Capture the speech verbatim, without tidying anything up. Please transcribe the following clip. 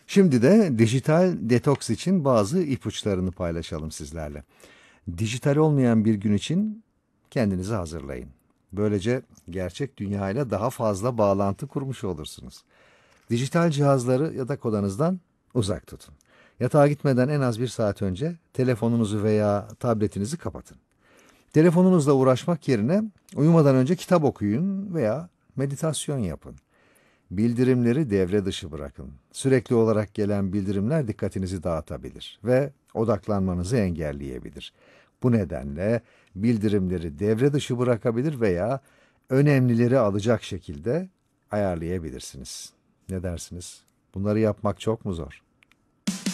Şimdi de dijital detoks için bazı ipuçlarını paylaşalım sizlerle. Dijital olmayan bir gün için kendinizi hazırlayın. Böylece gerçek dünyayla daha fazla bağlantı kurmuş olursunuz. Dijital cihazları yatak odanızdan uzak tutun. Yatağa gitmeden en az bir saat önce telefonunuzu veya tabletinizi kapatın. Telefonunuzla uğraşmak yerine uyumadan önce kitap okuyun veya meditasyon yapın. Bildirimleri devre dışı bırakın. Sürekli olarak gelen bildirimler dikkatinizi dağıtabilir ve odaklanmanızı engelleyebilir. Bu nedenle bildirimleri devre dışı bırakabilir veya önemlileri alacak şekilde ayarlayabilirsiniz. Ne dersiniz? Bunları yapmak çok mu zor?